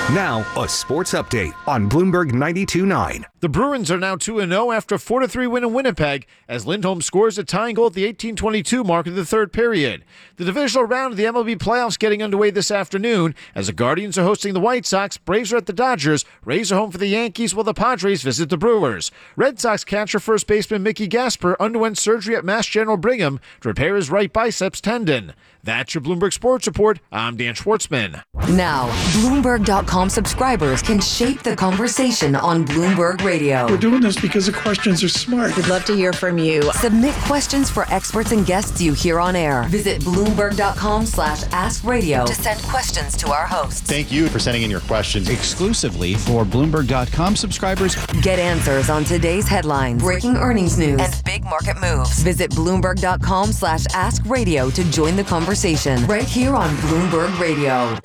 Now, a sports update on Bloomberg 92.9. The Bruins are now 2-0 after a 4-3 win in Winnipeg as Lindholm scores a tying goal at the 18:22 mark of the third period. The divisional round of the MLB playoffs getting underway this afternoon as the Guardians are hosting the White Sox, Braves are at the Dodgers, Rays are home for the Yankees while the Padres visit the Brewers. Red Sox catcher first baseman Mickey Gasper underwent surgery at Mass General Brigham to repair his right biceps tendon. That's your Bloomberg Sports Report. I'm Dan Schwartzman. Now, Bloomberg.com subscribers can shape the conversation on Bloomberg Radio. We're doing this because the questions are smart. We'd love to hear from you. Submit questions for experts and guests you hear on air. Visit Bloomberg.com/askradio to send questions to our hosts. Thank you for sending in your questions. Exclusively for Bloomberg.com subscribers. Get answers on today's headlines, breaking earnings news, and big market moves. Visit Bloomberg.com/askradio to join the conversation right here on Bloomberg Radio.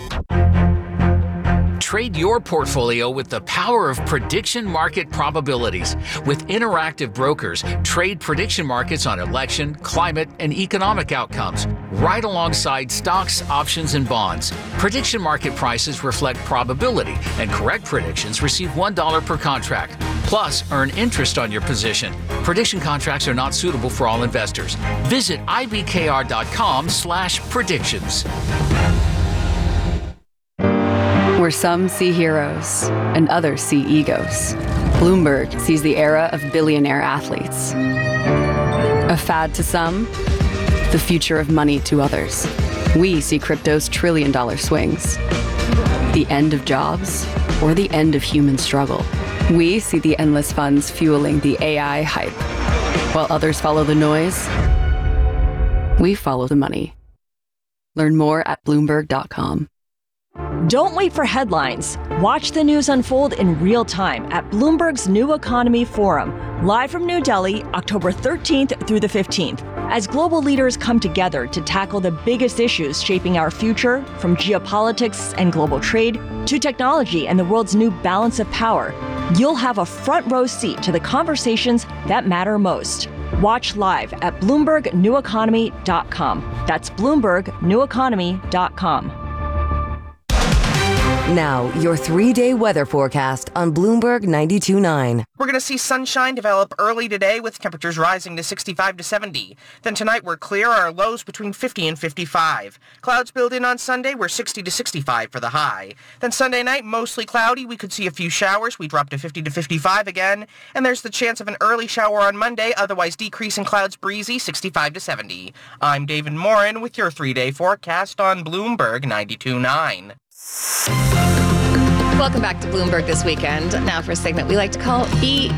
Trade your portfolio with the power of prediction market probabilities. With Interactive Brokers, trade prediction markets on election, climate, and economic outcomes, right alongside stocks, options, and bonds. Prediction market prices reflect probability, and correct predictions receive $1 per contract. Plus, earn interest on your position. Prediction contracts are not suitable for all investors. Visit ibkr.com/predictions. Where some see heroes and others see egos, Bloomberg sees the era of billionaire athletes. A fad to some, the future of money to others. We see crypto's trillion-dollar swings. The end of jobs or the end of human struggle. We see the endless funds fueling the AI hype. While others follow the noise, we follow the money. Learn more at Bloomberg.com. Don't wait for headlines. Watch the news unfold in real time at Bloomberg's New Economy Forum, live from New Delhi, October 13th through the 15th, as global leaders come together to tackle the biggest issues shaping our future, from geopolitics and global trade to technology and the world's new balance of power. You'll have a front row seat to the conversations that matter most. Watch live at BloombergNewEconomy.com. That's BloombergNewEconomy.com. Now, your 3-day weather forecast on Bloomberg 92.9. We're going to see sunshine develop early today with temperatures rising to 65 to 70. Then tonight we're clear, our lows between 50 and 55. Clouds build in on Sunday, we're 60 to 65 for the high. Then Sunday night, mostly cloudy, we could see a few showers, we drop to 50 to 55 again. And there's the chance of an early shower on Monday, otherwise decrease in clouds breezy, 65 to 70. I'm David Morin with your 3-day forecast on Bloomberg 92.9. Welcome back to Bloomberg This Weekend. Now for a segment we like to call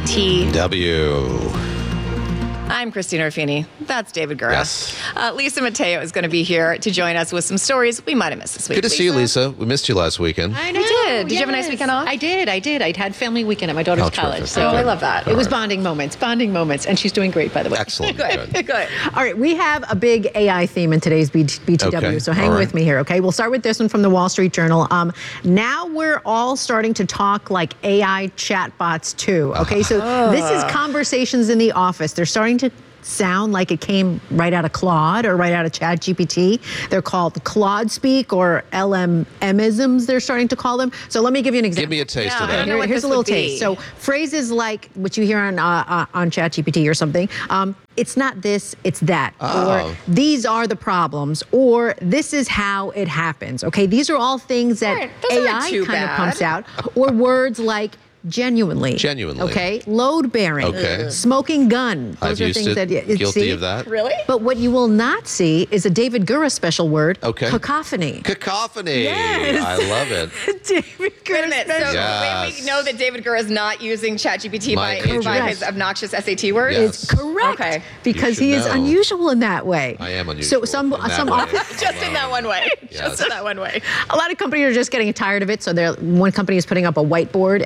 BTW. I'm Christina Ruffini. That's David Gura. Yes. Lisa Mateo is going to be here to join us with some stories we might have missed this week. Good to see you, Lisa. We missed you last weekend. I know. Did you have a nice weekend off? I did. I'd had family weekend at my daughter's college. So I love that. It was bonding moments. And she's doing great, by the way. Excellent. Good. All right. We have a big AI theme in today's BTW. Okay. So hang with me here, okay? We'll start with this one from the Wall Street Journal. Now we're all starting to talk like AI chatbots too, okay? So this is conversations in the office. They're starting to sound like it came right out of Claude or right out of ChatGPT. They're called Claude Speak or LMMisms, they're starting to call them. So let me give you an example. Give me a taste of that. Here's a little taste. So phrases like what you hear on ChatGPT or something. It's not this, it's that. Or these are the problems. Or this is how it happens. Okay, these are all things that AI kind of pumps out. Or words like genuinely. Okay. Load bearing. Okay. Smoking gun. Those I've are used things it. that Guilty of that. Really? But what you will not see is a David Gura special word. Okay. Cacophony. Cacophony. Yes. I love it. David Gura. Wait a minute. So Yes. we know that David Gura is not using ChatGPT by his obnoxious SAT words? Yes. It's correct. Okay. Because he is know. unusual in that way. I am unusual. So some in that way. Just in that one way. Yes. Just in that one way. A lot of companies are just getting tired of it. So one company is putting up a whiteboard and they're calling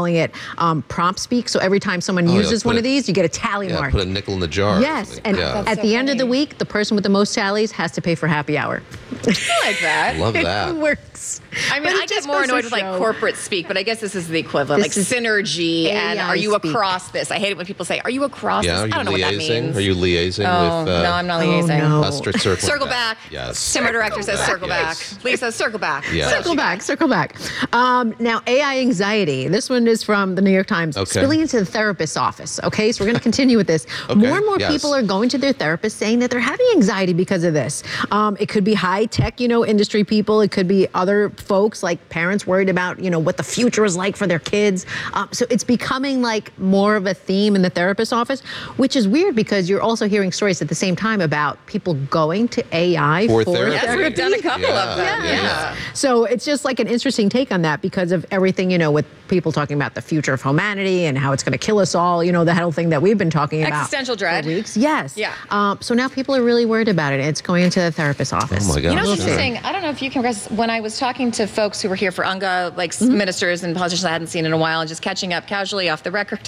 calling it prompt speak. So every time someone uses one of these, you get a tally mark. Put a nickel in the jar. Yes, and at the end of the week, the person with the most tallies has to pay for happy hour. I like that. Love that. It works. I mean, I get more annoyed with like corporate speak, but I guess this is the equivalent, like synergy and are you across this? I hate it when people say, "Are you across this?" I don't know what that means. Are you liaising with? No, I'm not liaising. Circle back. Yes. Timber director says circle back. Lisa, circle back. Yes. Circle back. Now, AI anxiety. This one is from the New York Times. Spilling into the therapist's office. Okay, so we're going to continue with this. More and more people are going to their therapist saying that they're having anxiety because of this. It could be high tech, industry people. It could be other folks like parents worried about, what the future is like for their kids. So it's becoming like more of a theme in the therapist's office, which is weird because you're also hearing stories at the same time about people going to AI for therapy. Yes, we've done a couple of them. Yeah. So it's just like an interesting take on that because of everything, with people talking about the future of humanity and how it's going to kill us all, the whole thing that we've been talking about. Existential dread. For weeks. Yes. Yeah. So now people are really worried about it. It's going into the therapist's office. Oh my God. What's interesting, I don't know if you can guess, when I was talking to folks who were here for UNGA, like ministers and politicians I hadn't seen in a while, and just catching up casually off the record,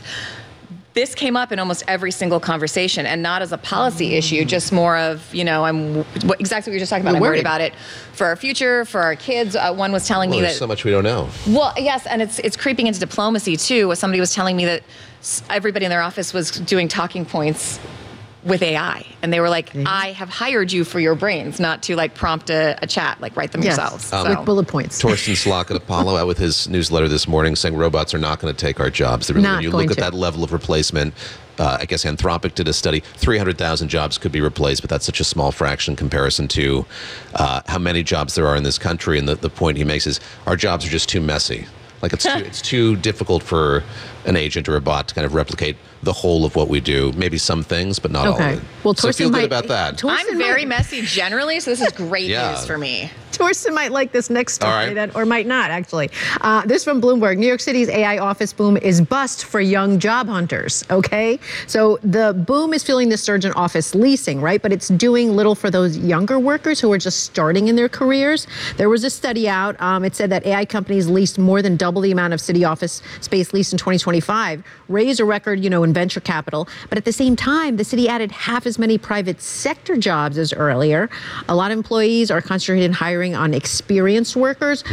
this came up in almost every single conversation, and not as a policy issue, just more of, exactly what you were just talking about. I'm worried about it for our future, for our kids. One was telling me that there's so much we don't know. Well, yes, and it's creeping into diplomacy too. Somebody was telling me that everybody in their office was doing talking points with AI, and they were like, I have hired you for your brains, not to like prompt a chat, like write them yourselves. With bullet points. Torsten Slok at Apollo out with his newsletter this morning saying robots are not going to take our jobs. When you look at that level of replacement, I guess Anthropic did a study, 300,000 jobs could be replaced, but that's such a small fraction in comparison to how many jobs there are in this country. And the point he makes is our jobs are just too messy. Like it's too difficult for an agent or a bot to kind of replicate the whole of what we do. Maybe some things, but not all of it. Well, so feel good about that. I'm very messy generally, so this is great news for me. Torsten might like this next story, or might not, actually. This from Bloomberg. New York City's AI office boom is bust for young job hunters, okay? So the boom is fueling the surge in office leasing, right? But it's doing little for those younger workers who are just starting in their careers. There was a study out. It said that AI companies leased more than double the amount of city office space leased in 2025, raised a record, in venture capital. But at the same time, the city added half as many private sector jobs as earlier. A lot of employees are concentrated in hiring on experienced workers.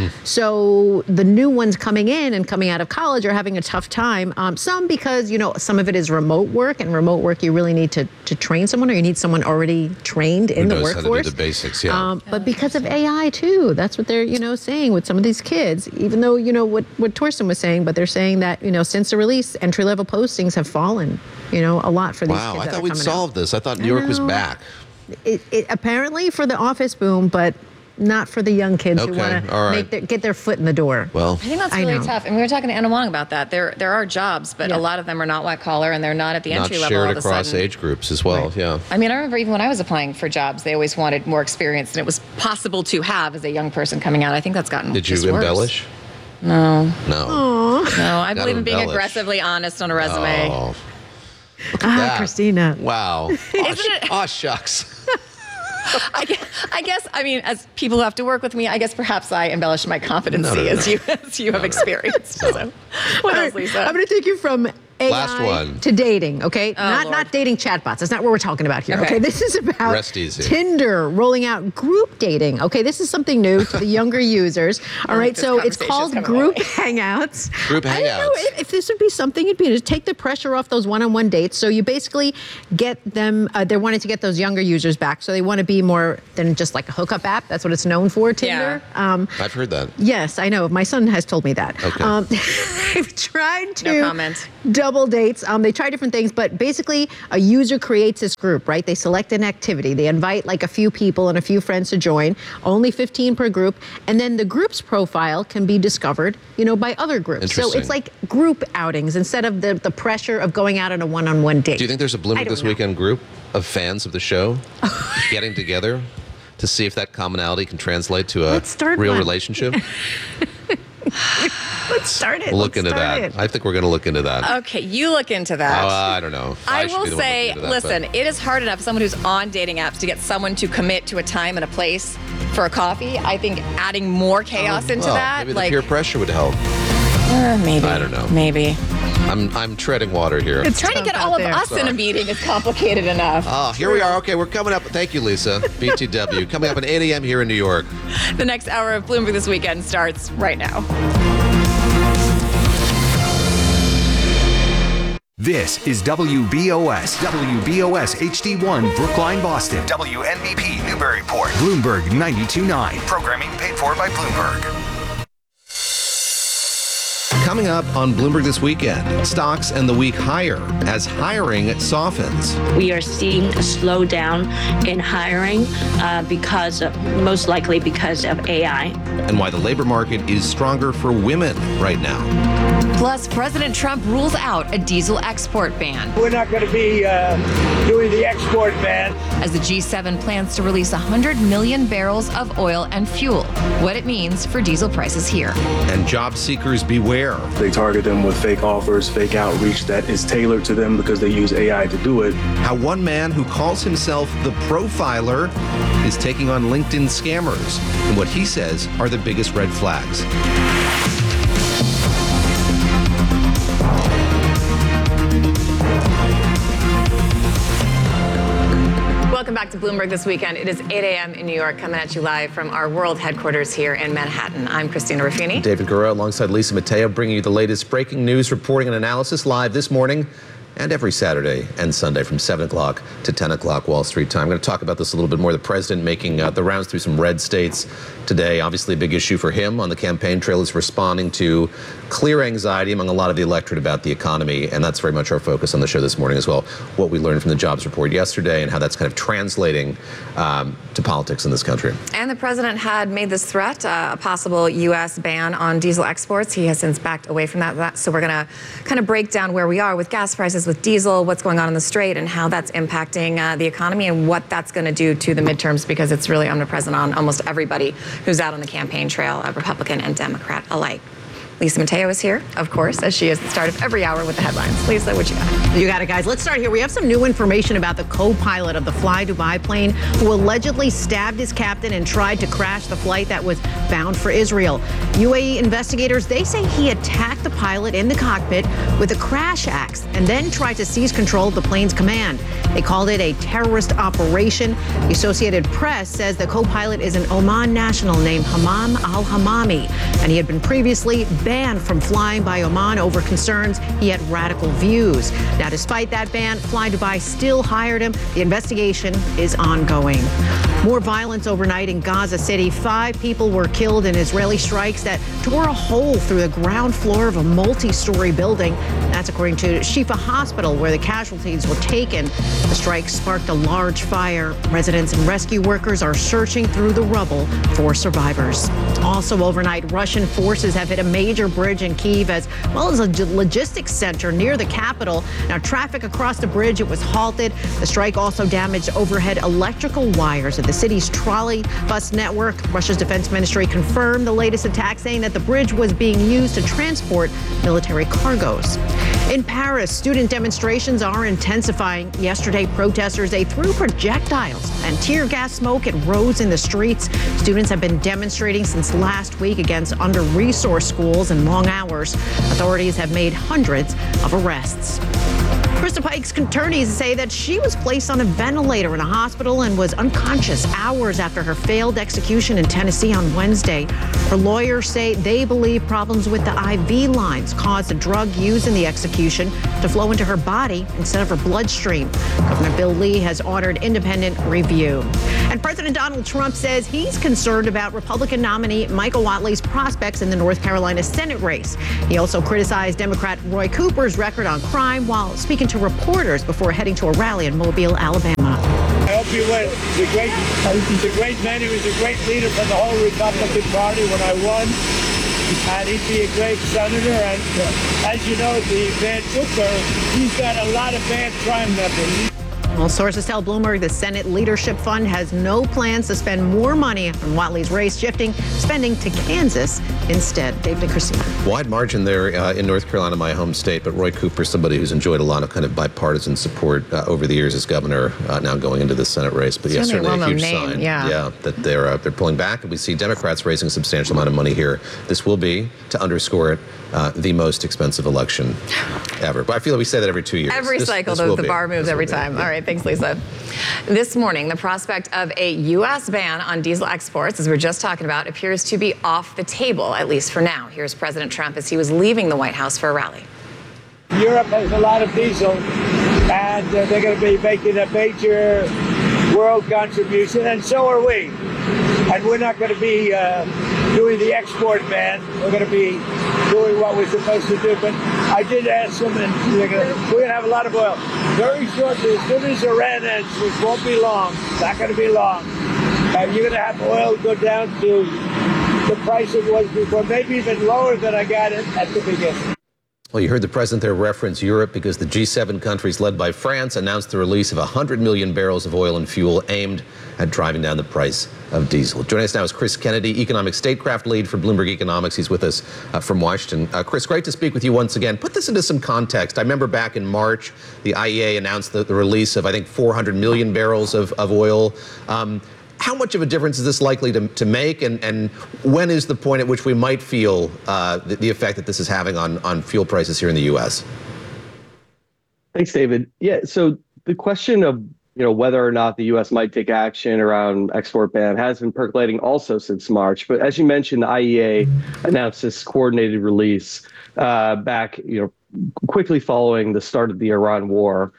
So the new ones coming in and coming out of college are having a tough time. Some because, some of it is remote work, and remote work you really need to train someone, or you need someone already trained in the workforce. How to do the basics, but because of AI too, that's what they're, saying with some of these kids, even though, what Torsten was saying, but they're saying that, since the release, entry-level postings have fallen, a lot for these kids. Wow, I that thought are we'd coming solved this. I thought New York was back. It apparently for the office boom, but not for the young kids who want to get their foot in the door. Well, I think that's really tough. And we were talking to Anna Wong about that. There are jobs, but a lot of them are not white collar, and they're not at the entry level. Not shared across age groups as well. Yeah. I mean, I remember even when I was applying for jobs, they always wanted more experience than it was possible to have as a young person coming out. I think that's gotten. Did you embellish? No. No. No, I believe in being aggressively honest on a resume. Oh. Look at that. Christina. Wow. Oh, shucks. I guess, as people who have to work with me, I guess perhaps I embellish my competency as you have experienced. So, what else, Lisa? I'm going to take you from AI to dating, okay? Not dating chatbots. That's not what we're talking about here, okay? This is about Tinder rolling out group dating, okay? This is something new to the younger users, all right? So it's called Group Hangouts. Group Hangouts. I don't know if this would be something it'd be to take the pressure off those one-on-one dates. So you basically get them, they're wanting to get those younger users back. So they want to be more than just like a hookup app. That's what it's known for, Tinder. Yeah. I've heard that. Yes, I know. My son has told me that. Okay. They've tried to No comment. double dates. They try different things, but basically a user creates this group, right? They select an activity. They invite like a few people and a few friends to join, only 15 per group. And then the group's profile can be discovered, by other groups. So it's like group outings instead of the pressure of going out on a one-on-one date. Do you think there's a Bloomberg This Weekend group of fans of the show getting together to see if that commonality can translate to a real relationship? Let's start it. Look into that. I think we're going to look into that. Okay, you look into that. I don't know. I will say, listen, it is hard enough for someone who's on dating apps to get someone to commit to a time and a place for a coffee. I think adding more chaos into that, maybe the peer pressure would help. Maybe. I don't know. Maybe. I'm treading water here. It's trying to get all of us in a meeting is complicated enough. Oh, here we are. Okay, we're coming up. Thank you, Lisa. BTW. Coming up at 8 a.m. here in New York. The next hour of Bloomberg This Weekend starts right now. This is WBOS HD1 Brookline, Boston. WNBP Newburyport. Bloomberg 92.9. Programming paid for by Bloomberg. Coming up on Bloomberg This Weekend, stocks and the week higher as hiring softens. We are seeing a slowdown in hiring most likely because of AI. And why the labor market is stronger for women right now. Plus, President Trump rules out a diesel export ban. We're not going to be doing the export ban. As the G7 plans to release 100 million barrels of oil and fuel, what it means for diesel prices here. And job seekers beware. They target them with fake offers, fake outreach that is tailored to them because they use AI to do it. How one man who calls himself the profiler is taking on LinkedIn scammers, and what he says are the biggest red flags. Welcome back to Bloomberg This Weekend. It is 8 a.m. in New York, coming at you live from our world headquarters here in Manhattan. I'm Christina Ruffini. David Gura alongside Lisa Mateo, bringing you the latest breaking news, reporting and analysis live this morning and every Saturday and Sunday from 7 o'clock to 10 o'clock Wall Street time. I'm going to talk about this a little bit more. The president making the rounds through some red states today. Obviously a big issue for him on the campaign trail is responding to clear anxiety among a lot of the electorate about the economy, and that's very much our focus on the show this morning as well. What we learned from the jobs report yesterday and how that's kind of translating to politics in this country. And the president had made this threat, a possible U.S. ban on diesel exports. He has since backed away from that. So we're going to kind of break down where we are with gas prices, with diesel, what's going on in the Strait, and how that's impacting the economy and what that's going to do to the midterms, because it's really omnipresent on almost everybody who's out on the campaign trail, Republican and Democrat alike. Lisa Mateo is here, of course, as she is at the start of every hour with the headlines. Lisa, what you got? You got it, guys. Let's start here. We have some new information about the co-pilot of the Fly Dubai plane who allegedly stabbed his captain and tried to crash the flight that was bound for Israel. UAE investigators, they say he attacked the pilot in the cockpit with a crash axe and then tried to seize control of the plane's command. They called it a terrorist operation. The Associated Press says the co-pilot is an Oman national named Hamam al-Hamami, and he had been previously banned from flying by Oman over concerns he had radical views. Now, despite that ban, Fly Dubai still hired him. The investigation is ongoing. More violence overnight in Gaza City. 5 people were killed in Israeli strikes that tore a hole through the ground floor of a multi-story building. That's according to Shifa Hospital, where the casualties were taken. The strike sparked a large fire. Residents and rescue workers are searching through the rubble for survivors. Also overnight, Russian forces have hit a major bridge in Kyiv, as well as a logistics center near the capital. Now, traffic across the bridge, it was halted. The strike also damaged overhead electrical wires at the city's trolley bus network. Russia's defense ministry confirmed the latest attack, saying that the bridge was being used to transport military cargoes. In Paris, student demonstrations are intensifying. Yesterday, protesters, they threw projectiles and tear gas smoke at roads in the streets. Students have been demonstrating since last week against under-resourced schools and long hours. Authorities have made hundreds of arrests. Krista Pike's attorneys say that she was placed on a ventilator in a hospital and was unconscious hours after her failed execution in Tennessee on Wednesday. Her lawyers say they believe problems with the IV lines caused the drug used in the execution to flow into her body instead of her bloodstream. Governor Bill Lee has ordered independent review. And President Donald Trump says he's concerned about Republican nominee Michael Whatley's prospects in the North Carolina Senate race. He also criticized Democrat Roy Cooper's record on crime while speaking to reporters before heading to a rally in Mobile, Alabama. I hope you win. He's a great man. He was a great leader for the whole Republican Party when I won. And he'd be a great senator. And as you know, the Van Booker, he's got a lot of bad crime records. Well, sources tell Bloomberg the Senate Leadership Fund has no plans to spend more money on Whatley's race, shifting spending to Kansas instead. David and Christina. Wide margin there in North Carolina, my home state, but Roy Cooper, somebody who's enjoyed a lot of kind of bipartisan support over the years as governor, now going into the Senate race. But yes, certainly a huge sign. Yeah, that they're pulling back, and we see Democrats raising a substantial amount of money here. This will be, to underscore it, the most expensive election ever. But I feel like we say that every 2 years. Every cycle, the bar moves every time. All right, thanks, Lisa. This morning, the prospect of a U.S. ban on diesel exports, as we were just talking about, appears to be off the table, at least for now. Here's President Trump as he was leaving the White House for a rally. Europe has a lot of diesel, and they're going to be making a major world contribution, and so are we. And we're not going to be doing the export ban. We're going to be doing what we're supposed to do. But I did ask them, and we're going to have a lot of oil. Very shortly, as soon as Iran ends, which won't be long, not going to be long, you're going to have oil go down to the price it was before, maybe even lower than I got it at the beginning. Well, you heard the president there reference Europe because the G7 countries led by France announced the release of 100 million barrels of oil and fuel aimed at driving down the price of diesel. Joining us now is Chris Kennedy, economic statecraft lead for Bloomberg Economics. He's with us from Washington. Chris, great to speak with you once again. Put this into some context. I remember back in March, the IEA announced the release of, I think, 400 million barrels of oil. How much of a difference is this likely to make, and when is the point at which we might feel the effect that this is having on fuel prices here in the U.S.? Thanks, David. Yeah, so the question of whether or not the U.S. might take action around export ban has been percolating also since March. But as you mentioned, the IEA announced this coordinated release back quickly following the start of the Iran war.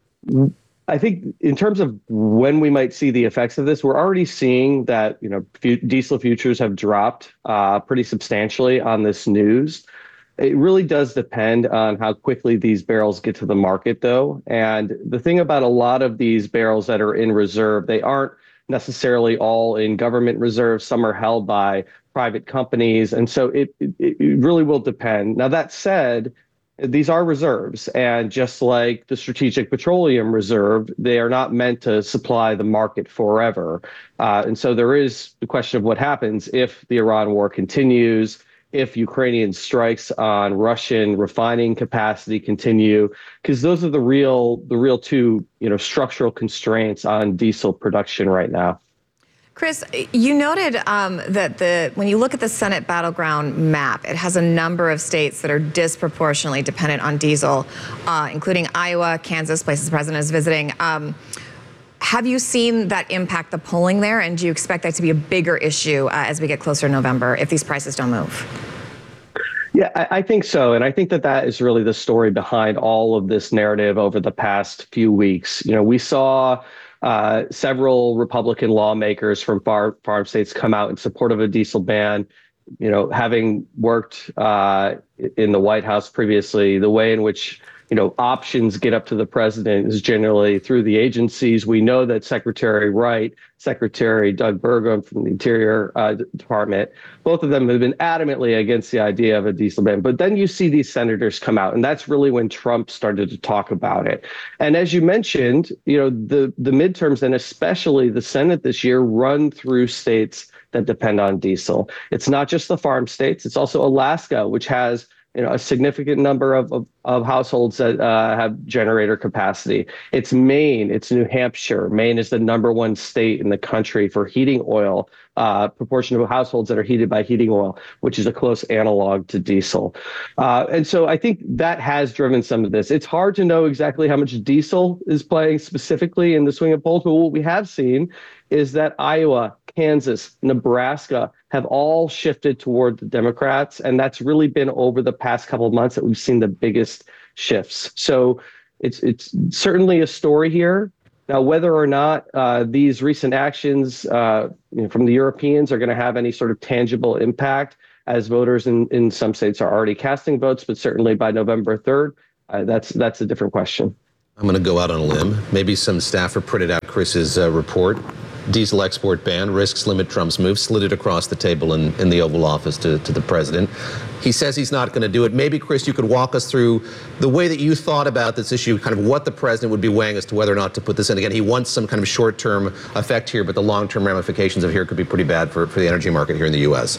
I think in terms of when we might see the effects of this, we're already seeing that diesel futures have dropped pretty substantially on this news. It really does depend on how quickly these barrels get to the market, though. And the thing about a lot of these barrels that are in reserve, they aren't necessarily all in government reserves. Some are held by private companies. And so it really will depend. Now, that said, these are reserves, and just like the Strategic Petroleum Reserve, they are not meant to supply the market forever. And so there is the question of what happens if the Iran war continues, if Ukrainian strikes on Russian refining capacity continue, because those are the real two structural constraints on diesel production right now. Chris, you noted that when you look at the Senate battleground map, it has a number of states that are disproportionately dependent on diesel, including Iowa, Kansas, places the president is visiting. Have you seen that impact the polling there? And do you expect that to be a bigger issue as we get closer to November if these prices don't move? Yeah, I think so. And I think that is really the story behind all of this narrative over the past few weeks. We saw several Republican lawmakers from farm states come out in support of a diesel ban. Having worked in the White House previously, the way in which options get up to the president is generally through the agencies. We know that Secretary Wright, Secretary Doug Burgum from the Interior Department, both of them have been adamantly against the idea of a diesel ban. But then you see these senators come out, and that's really when Trump started to talk about it. And as you mentioned, the midterms and especially the Senate this year run through states that depend on diesel. It's not just the farm states. It's also Alaska, which has a significant number of households that have generator capacity. It's Maine, it's New Hampshire. Maine is the #1 state in the country for heating oil, proportion of households that are heated by heating oil, which is a close analog to diesel. And so I think that has driven some of this. It's hard to know exactly how much diesel is playing specifically in the swing of polls, but what we have seen is that Iowa, Kansas, Nebraska have all shifted toward the Democrats, and that's really been over the past couple of months that we've seen the biggest shifts. So it's certainly a story here. Now, whether or not these recent actions from the Europeans are going to have any sort of tangible impact, as voters in some states are already casting votes, but certainly by November 3rd, that's a different question. I'm going to go out on a limb. Maybe some staffer printed out Chris's report diesel export ban, risks limit Trump's move, slid it across the table in the Oval Office to the president. He says he's not going to do it. Maybe, Chris, you could walk us through the way that you thought about this issue, kind of what the president would be weighing as to whether or not to put this in. Again, he wants some kind of short-term effect here, but the long-term ramifications of here could be pretty bad for the energy market here in the U.S.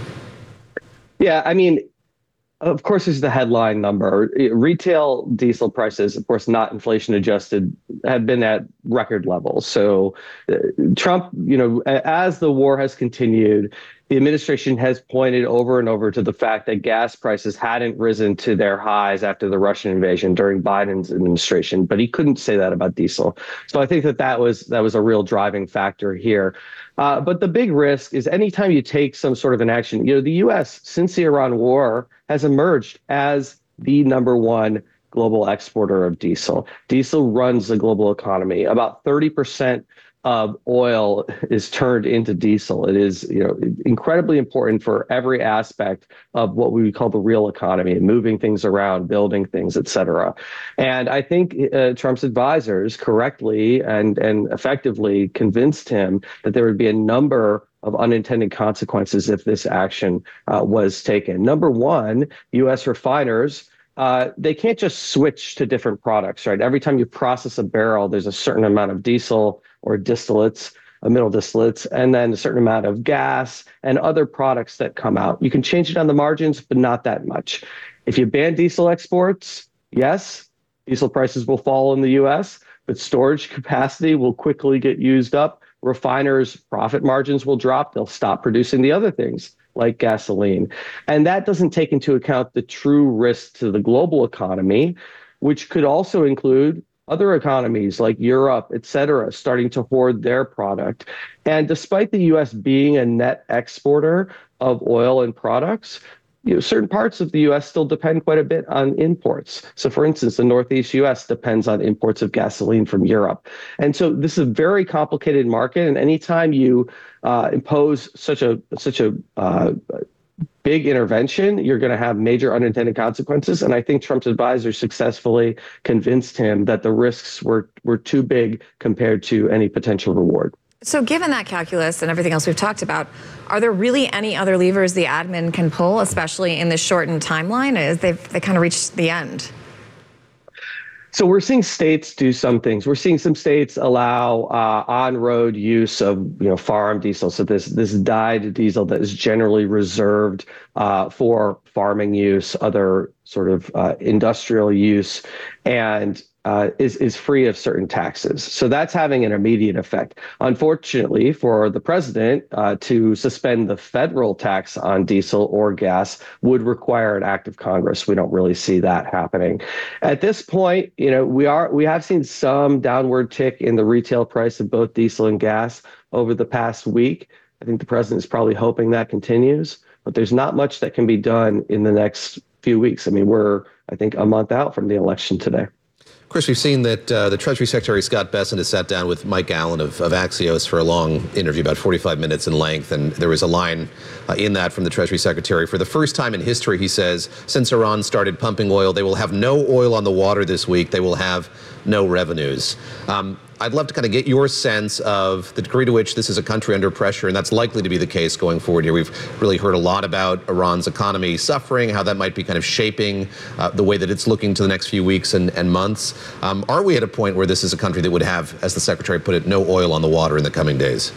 Yeah, I mean, of course, this is the headline number. Retail diesel prices, of course, not inflation adjusted, have been at record levels. So Trump, as the war has continued, the administration has pointed over and over to the fact that gas prices hadn't risen to their highs after the Russian invasion during Biden's administration, but he couldn't say that about diesel. So I think that was a real driving factor here. But the big risk is anytime you take some sort of an action, the U.S., since the Iran war, has emerged as the number one global exporter of diesel. Diesel runs the global economy. About 30% of oil is turned into diesel. It is, incredibly important for every aspect of what we would call the real economy, moving things around, building things, et cetera. And I think Trump's advisors correctly and effectively convinced him that there would be a number of unintended consequences if this action was taken. Number one, U.S. refiners, they can't just switch to different products, right? Every time you process a barrel, there's a certain amount of diesel or distillates, middle distillates, and then a certain amount of gas and other products that come out. You can change it on the margins, but not that much. If you ban diesel exports, yes, diesel prices will fall in the U.S., but storage capacity will quickly get used up. Refiners' profit margins will drop. They'll stop producing the other things like gasoline. And that doesn't take into account the true risk to the global economy, which could also include other economies like Europe, et cetera, starting to hoard their product. And despite the U.S. being a net exporter of oil and products, certain parts of the U.S. still depend quite a bit on imports. So, for instance, the Northeast U.S. depends on imports of gasoline from Europe. And so this is a very complicated market. And anytime you impose such a big intervention, you're going to have major unintended consequences. And I think Trump's advisors successfully convinced him that the risks were too big compared to any potential reward. So given that calculus and everything else we've talked about, are there really any other levers the admin can pull, especially in this shortened timeline, as they kind of reached the end? So we're seeing states do some things. We're seeing some states allow on-road use of farm diesel. So this dyed diesel that is generally reserved for farming use, other sort of industrial use, and is free of certain taxes. So that's having an immediate effect. Unfortunately, for the president to suspend the federal tax on diesel or gas would require an act of Congress. We don't really see that happening. At this point, we have seen some downward tick in the retail price of both diesel and gas over the past week. I think the president is probably hoping that continues, but there's not much that can be done in the next few weeks. I mean, we're, I think, a month out from the election today. Chris, we've seen that the Treasury Secretary Scott Bessent has sat down with Mike Allen of Axios for a long interview, about 45 minutes in length. And there was a line in that from the Treasury Secretary. For the first time in history, he says, since Iran started pumping oil, they will have no oil on the water this week. They will have no revenues. I'd love to kind of get your sense of the degree to which this is a country under pressure, and that's likely to be the case going forward here. We've really heard a lot about Iran's economy suffering, how that might be kind of shaping the way that it's looking to the next few weeks and months. Are we at a point where this is a country that would have, as the Secretary put it, no oil on the water in the coming days?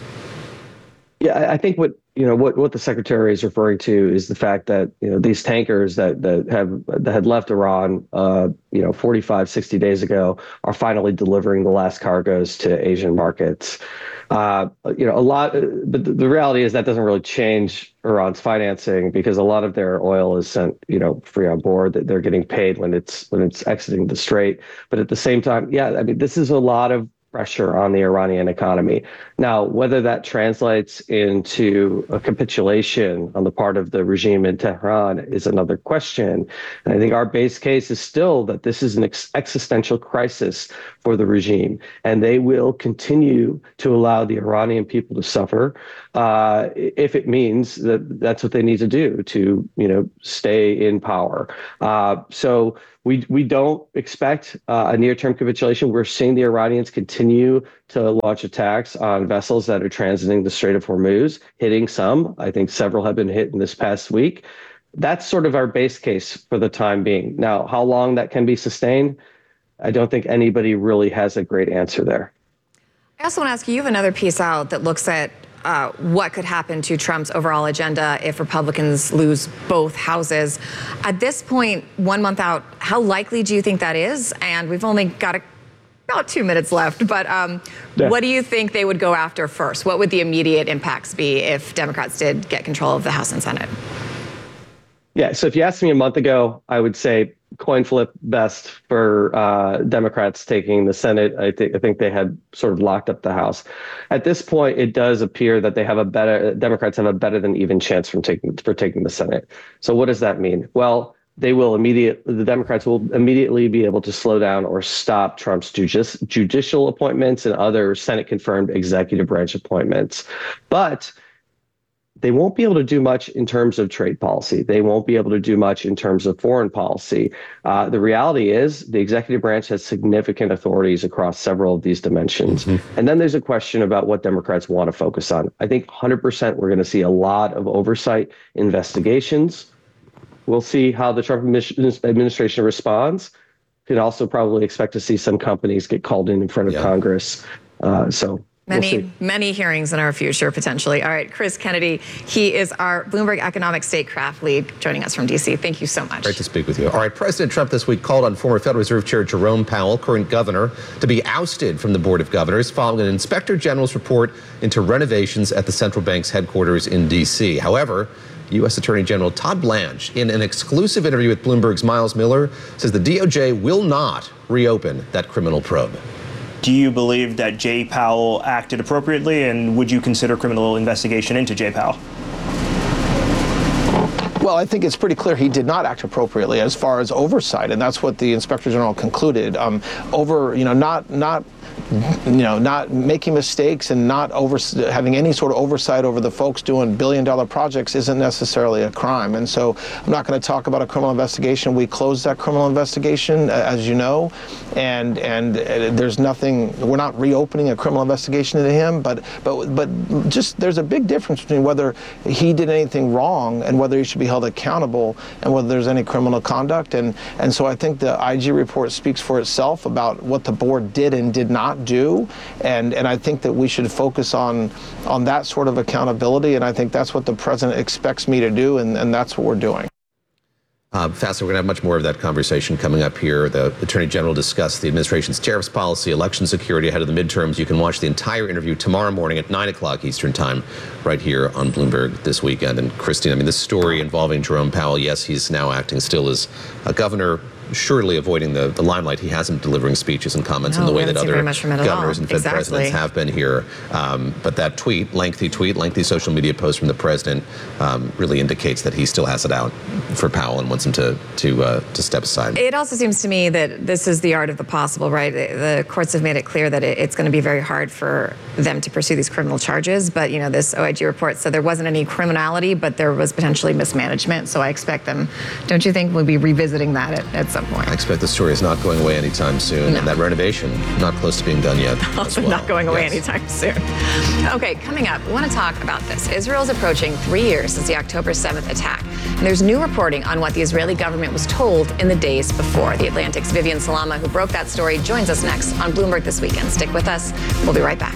Yeah, I think what the Secretary is referring to is the fact that these tankers that had left Iran 45, 60 days ago are finally delivering the last cargoes to Asian markets. A lot, but the reality is that doesn't really change Iran's financing because a lot of their oil is sent free on board. That they're getting paid when it's exiting the strait. But at the same time, this is a lot of pressure on the Iranian economy. Now, whether that translates into a capitulation on the part of the regime in Tehran is another question. And I think our base case is still that this is an existential crisis for the regime, and they will continue to allow the Iranian people to suffer if it means that that's what they need to do to, stay in power. So We don't expect a near-term capitulation. We're seeing the Iranians continue to launch attacks on vessels that are transiting the Strait of Hormuz, hitting some. I think several have been hit in this past week. That's sort of our base case for the time being. Now, how long that can be sustained, I don't think anybody really has a great answer there. I also want to ask you have another piece out that looks at what could happen to Trump's overall agenda if Republicans lose both houses. At this point, 1 month out, how likely do you think that is? And we've only got about 2 minutes left, but what do you think they would go after first? What would the immediate impacts be if Democrats did get control of the House and Senate? Yeah, so if you asked me a month ago, I would say coin flip best for Democrats taking the Senate. I think they had sort of locked up the House. At this point, it does appear that Democrats have a better than even chance for taking the Senate. So what does that mean? Well, the Democrats will immediately be able to slow down or stop Trump's judicial appointments and other Senate confirmed executive branch appointments. But they won't be able to do much in terms of trade policy. They won't be able to do much in terms of foreign policy. The reality is the executive branch has significant authorities across several of these dimensions. Mm-hmm. And then there's a question about what Democrats want to focus on. I think 100% we're going to see a lot of oversight investigations. We'll see how the Trump administration responds. Could also probably expect to see some companies get called in front of Congress. Many hearings in our future, potentially. All right, Chris Kennedy, he is our Bloomberg Economic Statecraft lead, joining us from D.C. Thank you so much. Great to speak with you. All right, President Trump this week called on former Federal Reserve Chair Jerome Powell, current governor, to be ousted from the Board of Governors following an Inspector General's report into renovations at the central bank's headquarters in D.C. However, U.S. Attorney General Todd Blanche, in an exclusive interview with Bloomberg's Miles Miller, says the DOJ will not reopen that criminal probe. Do you believe that Jay Powell acted appropriately, and would you consider criminal investigation into Jay Powell? Well, I think it's pretty clear he did not act appropriately as far as oversight, and that's what the Inspector General concluded. Not making mistakes and not having any sort of oversight over the folks doing billion-dollar projects isn't necessarily a crime. And so I'm not going to talk about a criminal investigation. We closed that criminal investigation, as you know, and there's nothing. We're not reopening a criminal investigation into him, but just there's a big difference between whether he did anything wrong and whether he should be held accountable and whether there's any criminal conduct. And so I think the IG report speaks for itself about what the board did and did not do, and I think that we should focus on that sort of accountability, and I think that's what the president expects me to do, and that's what we're doing. Faster, we're going to have much more of that conversation coming up here. The Attorney General discussed the administration's tariffs policy, election security ahead of the midterms. You can watch the entire interview tomorrow morning at 9 o'clock Eastern time right here on Bloomberg This Weekend. And Christine, I mean, this story involving Jerome Powell, yes, he's now acting still as a governor, surely avoiding the limelight. He hasn't delivering speeches and comments in the way that other governors and Fed presidents have been here. But that lengthy social media post from the president really indicates that he still has it out for Powell and wants him to step aside. It also seems to me that this is the art of the possible, right? The courts have made it clear that it's going to be very hard for them to pursue these criminal charges. But, you know, this OIG report said there wasn't any criminality, but there was potentially mismanagement. So I expect them, don't you think, we'll be revisiting that at some point? I expect the story is not going away anytime soon. No. And that renovation, not close to being done yet. Also not going away anytime soon. Okay, coming up, we want to talk about this. Israel's approaching 3 years since the October 7th attack. And there's new reporting on what the Israeli government was told in the days before. The Atlantic's Vivian Salama, who broke that story, joins us next on Bloomberg This Weekend. Stick with us. We'll be right back.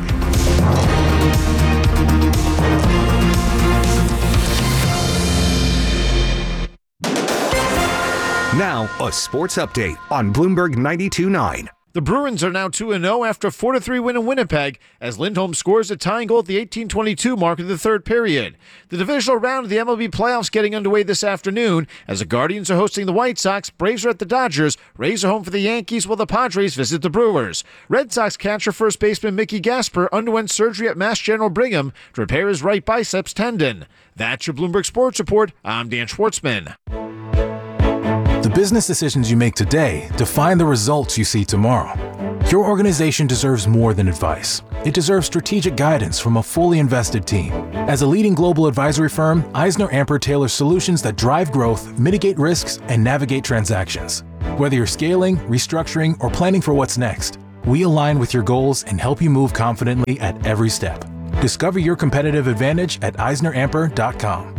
Now, a sports update on Bloomberg 92.9. The Bruins are now 2-0 after a 4-3 win in Winnipeg as Lindholm scores a tying goal at the 18:22 mark of the third period. The divisional round of the MLB playoffs getting underway this afternoon as the Guardians are hosting the White Sox, Braves are at the Dodgers, Rays are home for the Yankees while the Padres visit the Brewers. Red Sox catcher first baseman Mickey Gasper underwent surgery at Mass General Brigham to repair his right biceps tendon. That's your Bloomberg Sports Report. I'm Dan Schwartzman. The business decisions you make today define the results you see tomorrow. Your organization deserves more than advice. It deserves strategic guidance from a fully invested team. As a leading global advisory firm, EisnerAmper tailors solutions that drive growth, mitigate risks, and navigate transactions. Whether you're scaling, restructuring, or planning for what's next, we align with your goals and help you move confidently at every step. Discover your competitive advantage at EisnerAmper.com.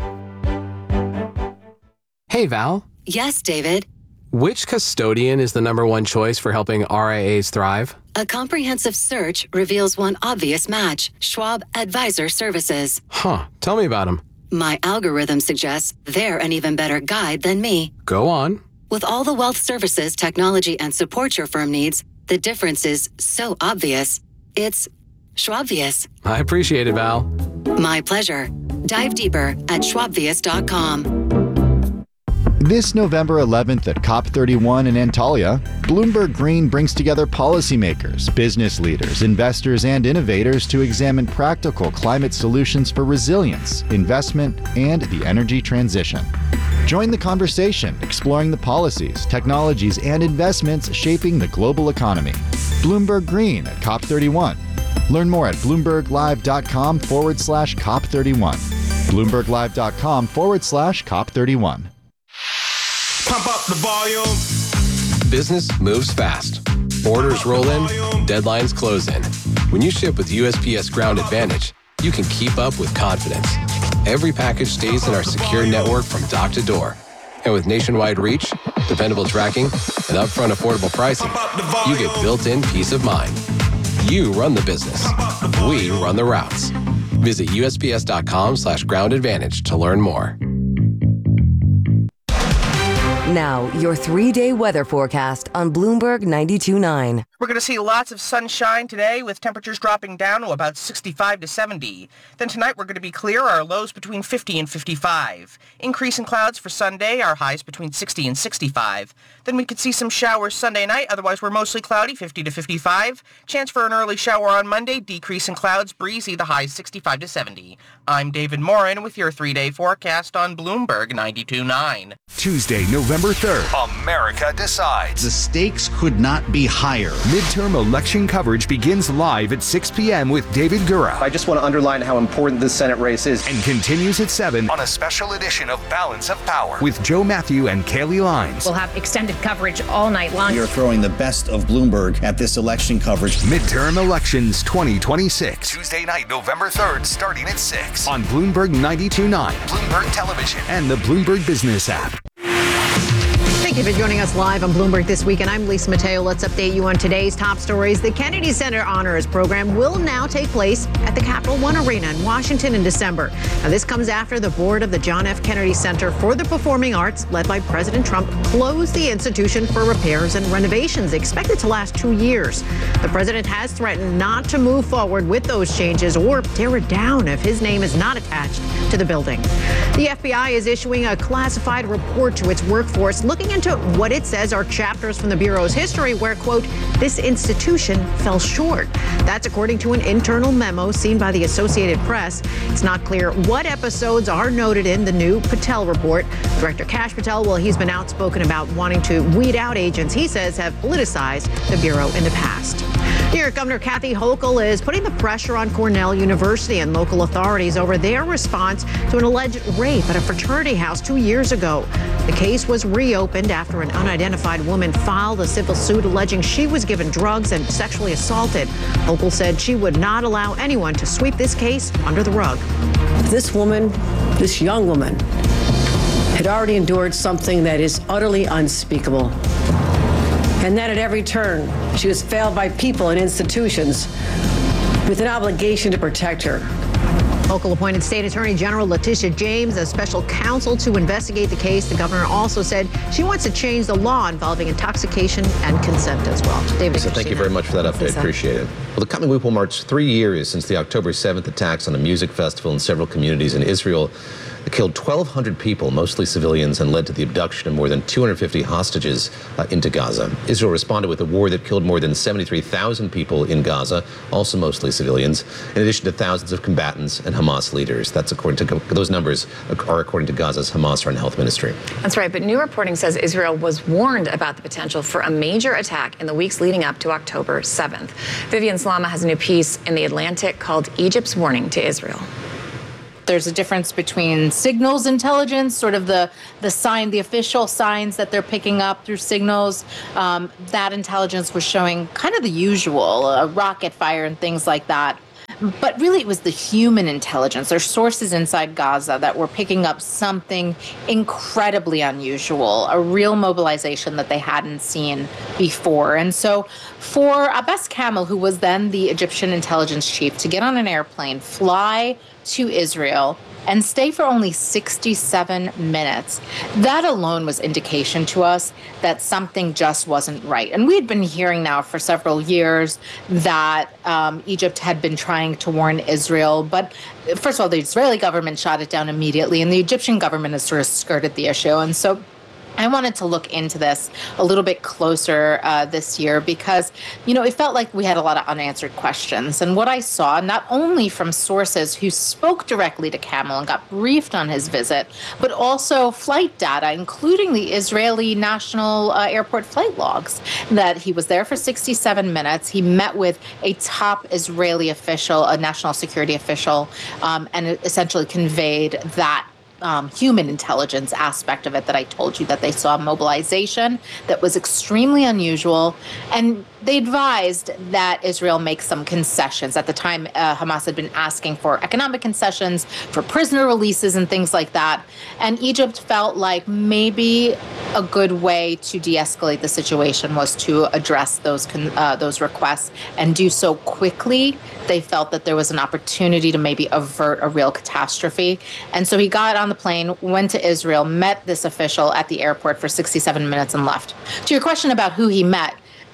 Hey, Val. Yes, David. Which custodian is the #1 choice for helping RIAs thrive? A comprehensive search reveals one obvious match: Schwab Advisor Services. Huh. Tell me about them. My algorithm suggests they're an even better guide than me. Go on. With all the wealth services, technology, and support your firm needs, the difference is so obvious. It's Schwabvious. I appreciate it, Val. My pleasure. Dive deeper at schwabvious.com. This November 11th at COP31 in Antalya, Bloomberg Green brings together policymakers, business leaders, investors, and innovators to examine practical climate solutions for resilience, investment, and the energy transition. Join the conversation, exploring the policies, technologies, and investments shaping the global economy. Bloomberg Green at COP31. Learn more at BloombergLive.com/COP31. BloombergLive.com/COP31. Pump up the volume. Business moves fast. Orders roll in, deadlines close in. When you ship with USPS Ground Advantage, you can keep up with confidence. Every package stays in our secure network from dock to door. And with nationwide reach, dependable tracking, and upfront affordable pricing, you get built-in peace of mind. You run the business. We run the routes. Visit USPS.com/Ground Advantage to learn more. Now, your 3-day weather forecast on Bloomberg 92.9. We're going to see lots of sunshine today with temperatures dropping down to about 65 to 70. Then tonight we're going to be clear, our lows between 50 and 55. Increase in clouds for Sunday, our highs between 60 and 65. Then we could see some showers Sunday night, otherwise we're mostly cloudy, 50 to 55. Chance for an early shower on Monday, decrease in clouds, breezy, the highs 65 to 70. I'm David Morin with your 3-day forecast on Bloomberg 92.9. Tuesday, November 3rd. America decides. The stakes could not be higher. Midterm election coverage begins live at 6 p.m. with David Gura. I just want to underline how important this Senate race is. And continues at 7 on a special edition of Balance of Power with Joe Matthew and Kaylee Lines. We'll have extended coverage all night long. We are throwing the best of Bloomberg at this election coverage. Midterm elections 2026. Tuesday night, November 3rd, starting at 6 on Bloomberg 92.9, Bloomberg Television, and the Bloomberg Business app. Thank you for joining us live on Bloomberg This Week, and I'm Lisa Mateo. Let's update you on today's top stories. The Kennedy Center Honors Program will now take place at the Capital One Arena in Washington in December. Now, this comes after the board of the John F. Kennedy Center for the Performing Arts, led by President Trump, closed the institution for repairs and renovations expected to last 2 years. The president has threatened not to move forward with those changes or tear it down if his name is not attached to the building. The FBI is issuing a classified report to its workforce looking into what it says are chapters from the Bureau's history where, quote, this institution fell short. That's according to an internal memo seen by the Associated Press. It's not clear what episodes are noted in the new Patel report. Director Kash Patel, well, he's been outspoken about wanting to weed out agents he says have politicized the Bureau in the past. New York Governor Kathy Hochul is putting the pressure on Cornell University and local authorities over their response to an alleged rape at a fraternity house 2 years ago. The case was reopened after an unidentified woman filed a civil suit alleging she was given drugs and sexually assaulted. Hochul said she would not allow anyone to sweep this case under the rug. This woman, this young woman, had already endured something that is utterly unspeakable. And that at every turn, she was failed by people and institutions with an obligation to protect her. Hochul appointed State Attorney General Letitia James as special counsel to investigate the case. The governor also said she wants to change the law involving intoxication and consent as well. David, so thank you very much for that update. Appreciate it. Well, the coming week will mark 3 years since the October 7th attacks on a music festival in several communities in Israel. It killed 1,200 people, mostly civilians, and led to the abduction of more than 250 hostages into Gaza. Israel responded with a war that killed more than 73,000 people in Gaza, also mostly civilians, in addition to thousands of combatants and Hamas leaders. That's according to those numbers are according to Gaza's Hamas Foreign Health Ministry. That's right, but new reporting says Israel was warned about the potential for a major attack in the weeks leading up to October 7th. Vivian Slama has a new piece in The Atlantic called Egypt's Warning to Israel. there's a difference between signals intelligence, sort of the official signs that they're picking up through signals. That intelligence was showing kind of the usual, rocket fire and things like that. But really, it was the human intelligence. There's sources inside Gaza that were picking up something incredibly unusual, a real mobilization that they hadn't seen before. And so for Abbas Kamel, who was then the Egyptian intelligence chief, to get on an airplane, fly to Israel, and stay for only 67 minutes. That alone was indication to us that something just wasn't right. And we had been hearing now for several years that Egypt had been trying to warn Israel. But first of all, the Israeli government shot it down immediately, and the Egyptian government has sort of skirted the issue. And so I wanted to look into this a little bit closer this year because, it felt like we had a lot of unanswered questions. And what I saw, not only from sources who spoke directly to Kamel and got briefed on his visit, but also flight data, including the Israeli national airport flight logs, that he was there for 67 minutes. He met with a top Israeli official, a national security official, and essentially conveyed that human intelligence aspect of it that I told you, that they saw mobilization that was extremely unusual. And they advised that Israel make some concessions. At the time, Hamas had been asking for economic concessions, for prisoner releases and things like that. And Egypt felt like maybe a good way to de-escalate the situation was to address those requests and do so quickly. They felt that there was an opportunity to maybe avert a real catastrophe. And so he got on the plane, went to Israel, met this official at the airport for 67 minutes and left. To your question about who he met,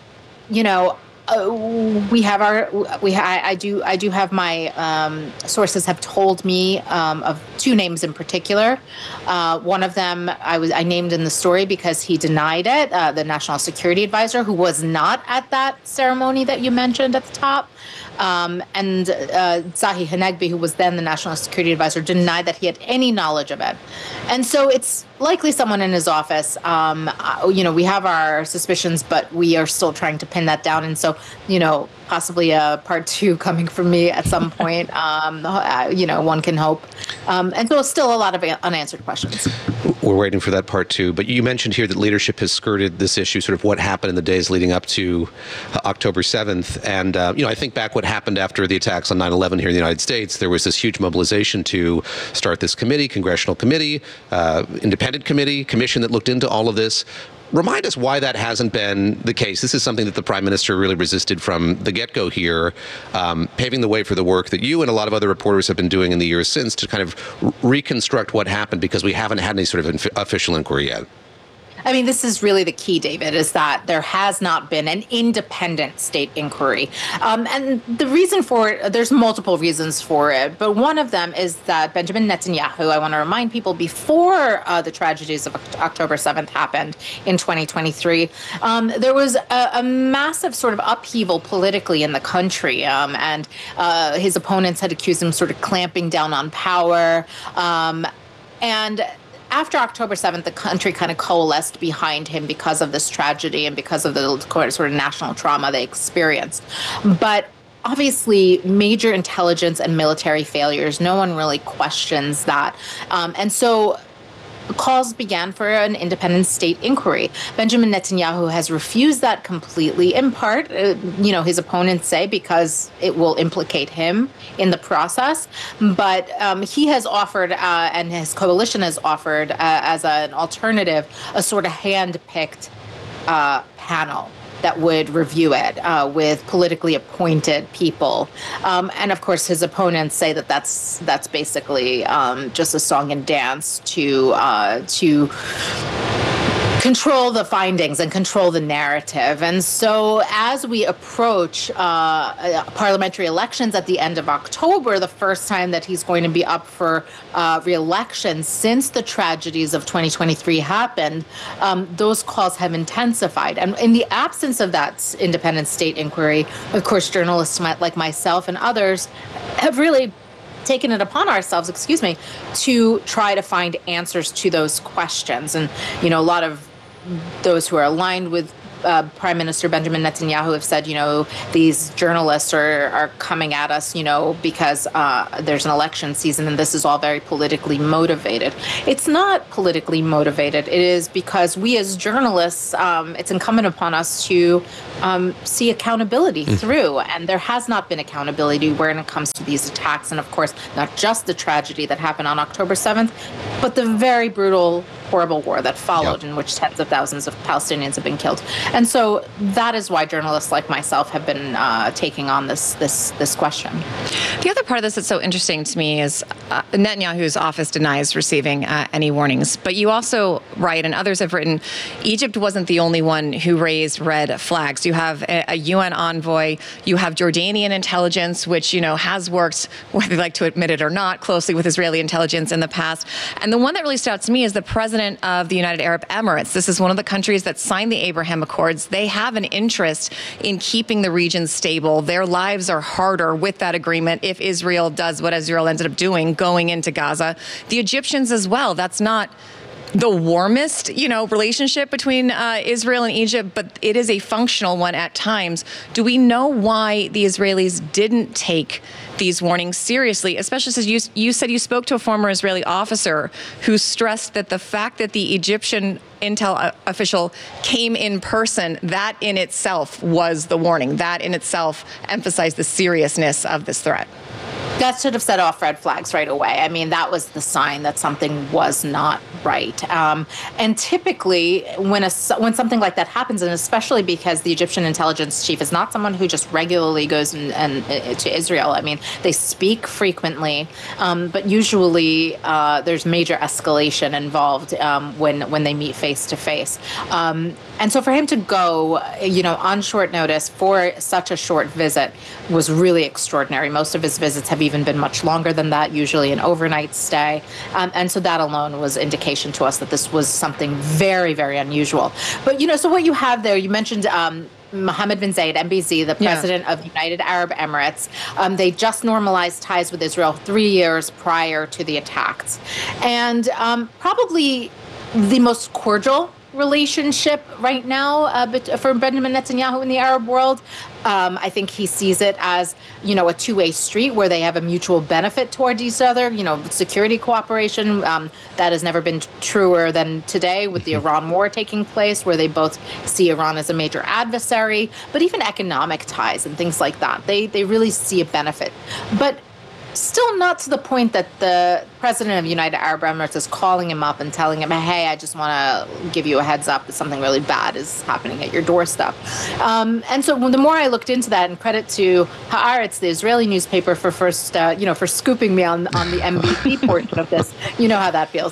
I do have my sources have told me of two names in particular. One of them I named in the story because he denied it. The National Security Advisor, who was not at that ceremony that you mentioned at the top. And Zahi Hanegbi, who was then the National Security Advisor, denied that he had any knowledge of it. And so it's likely someone in his office. We have our suspicions, but we are still trying to pin that down. And so, possibly a part two coming from me at some point, one can hope. And so still a lot of unanswered questions. We're waiting for that part two. But you mentioned here that leadership has skirted this issue, sort of what happened in the days leading up to October 7th. And, I think back what happened after the attacks on 9/11 here in the United States. There was this huge mobilization to start this committee, congressional committee, independent committee, commission that looked into all of this. Remind us why that hasn't been the case. This is something that the Prime Minister really resisted from the get-go here, paving the way for the work that you and a lot of other reporters have been doing in the years since to kind of reconstruct what happened, because we haven't had any sort of official inquiry yet. I mean, this is really the key, David, is that there has not been an independent state inquiry. And the reason for it, there's multiple reasons for it, but one of them is that Benjamin Netanyahu, I want to remind people, before the tragedies of October 7th happened in 2023, there was a massive sort of upheaval politically in the country, and his opponents had accused him sort of clamping down on power. And after October 7th, the country kind of coalesced behind him because of this tragedy and because of the sort of national trauma they experienced. But obviously, major intelligence and military failures, no one really questions that. And so calls began for an independent state inquiry. Benjamin Netanyahu has refused that completely, in part, his opponents say because it will implicate him in the process. But he has offered, and his coalition has offered, as an alternative, a sort of hand-picked panel that would review it with politically appointed people. And of course, his opponents say that that's basically just a song and dance to control the findings and control the narrative. And so as we approach parliamentary elections at the end of October, the first time that he's going to be up for re-election since the tragedies of 2023 happened, those calls have intensified. And in the absence of that independent state inquiry, of course, journalists like myself and others have really taken it upon ourselves, to try to find answers to those questions. And, a lot of those who are aligned with Prime Minister Benjamin Netanyahu have said, these journalists are coming at us, because there's an election season and this is all very politically motivated. It's not politically motivated. It is because we as journalists, it's incumbent upon us to see accountability through. And there has not been accountability when it comes to these attacks. And of course, not just the tragedy that happened on October 7th, but the very brutal, horrible war that followed, in which tens of thousands of Palestinians have been killed. And so that is why journalists like myself have been taking on this question. The other part of this that's so interesting to me is Netanyahu's office denies receiving any warnings. But you also write, and others have written, Egypt wasn't the only one who raised red flags. You have a UN envoy. You have Jordanian intelligence, which, has worked, whether they like to admit it or not, closely with Israeli intelligence in the past. And the one that really stood out to me is the president of the United Arab Emirates. This is one of the countries that signed the Abraham Accords. They have an interest in keeping the region stable. Their lives are harder with that agreement if Israel does what Israel ended up doing, going into Gaza. The Egyptians as well. That's not the warmest, relationship between Israel and Egypt, but it is a functional one at times. Do we know why the Israelis didn't take these warnings seriously, especially since you said you spoke to a former Israeli officer who stressed that the fact that the Egyptian intel official came in person, that in itself was the warning. That in itself emphasized the seriousness of this threat. That should have set off red flags right away. I mean, that was the sign that something was not right. And typically, when something like that happens, and especially because the Egyptian intelligence chief is not someone who just regularly goes and to Israel. I mean, they speak frequently, but usually there's major escalation involved when they meet face to face. And so for him to go, on short notice for such a short visit was really extraordinary. Most of his visits have even been much longer than that, usually an overnight stay. And so that alone was indication to us that this was something very, very unusual. But, so what you have there, you mentioned Mohammed bin Zayed, MBZ, the president of the United Arab Emirates. They just normalized ties with Israel 3 years prior to the attacks. And probably the most cordial relationship right now for Benjamin Netanyahu in the Arab world. I think he sees it as, a two-way street where they have a mutual benefit toward each other, security cooperation. That has never been truer than today with the Iran war taking place, where they both see Iran as a major adversary, but even economic ties and things like that. They really see a benefit. But still not to the point that the president of the United Arab Emirates is calling him up and telling him, hey, I just want to give you a heads up that something really bad is happening at your doorstep. And so the more I looked into that, and credit to Haaretz, the Israeli newspaper, for first, for scooping me on the MBZ portion of this, you know how that feels.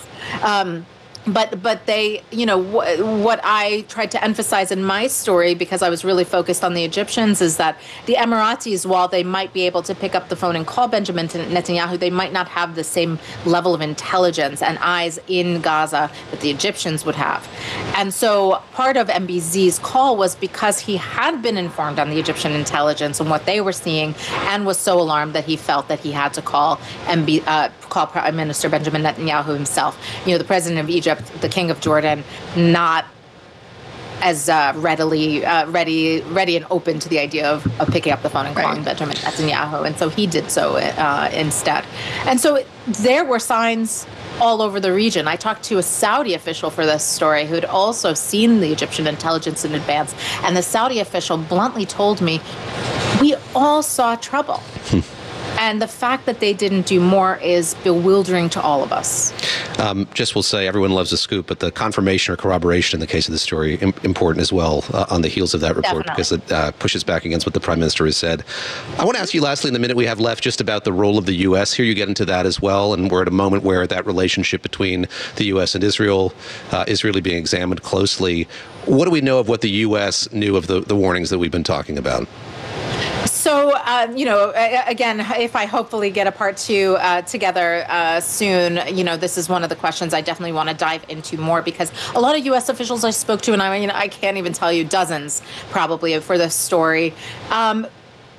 But they, what I tried to emphasize in my story, because I was really focused on the Egyptians, is that the Emiratis, while they might be able to pick up the phone and call Benjamin Netanyahu, they might not have the same level of intelligence and eyes in Gaza that the Egyptians would have. And so part of MBZ's call was because he had been informed on the Egyptian intelligence and what they were seeing, and was so alarmed that he felt that he had to call Prime Minister Benjamin Netanyahu himself. The president of Egypt, the King of Jordan, not as ready and open to the idea of picking up the phone and calling Benjamin Netanyahu. And so he did so instead. And so there were signs all over the region. I talked to a Saudi official for this story who had also seen the Egyptian intelligence in advance. And the Saudi official bluntly told me, we all saw trouble. And the fact that they didn't do more is bewildering to all of us. Just will say, everyone loves a scoop, but the confirmation or corroboration in the case of the story, important as well on the heels of that report. Definitely. Because it pushes back against what the Prime Minister has said. I want to ask you lastly, in the minute we have left, just about the role of the U.S. Here you get into that as well, and we're at a moment where that relationship between the U.S. and Israel is really being examined closely. What do we know of what the U.S. knew of the warnings that we've been talking about? So, again, if I hopefully get a part two together soon, this is one of the questions I definitely want to dive into more, because a lot of U.S. officials I spoke to, and I can't even tell you, dozens probably for this story,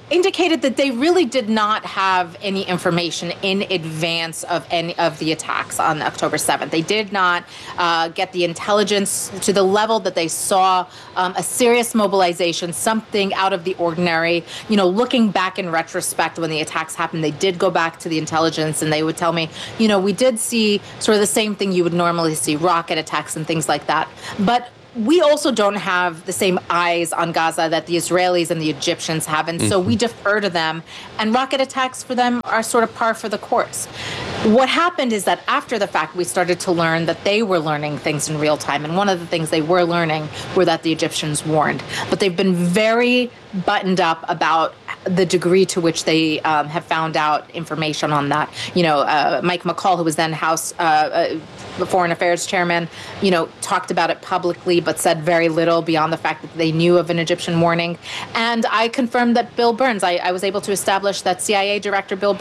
indicated that they really did not have any information in advance of any of the attacks on October 7th. They did not get the intelligence to the level that they saw a serious mobilization, something out of the ordinary. You know, looking back in retrospect when the attacks happened, they did go back to the intelligence and they would tell me, you know, we did see sort of the same thing you would normally see, rocket attacks and things like that. But we also don't have the same eyes on Gaza that the Israelis and the Egyptians have, and so we defer to them, and rocket attacks for them are sort of par for the course. What happened is that after the fact, we started to learn that they were learning things in real time, and one of the things they were learning were that the Egyptians warned. But they've been very buttoned up about the degree to which they have found out information on that. You know, Mike McCall, who was then House Foreign Affairs chairman, you know, talked about it publicly, but said very little beyond the fact that they knew of an Egyptian warning. And I confirmed that Bill Burns, I was able to establish that CIA Director Bill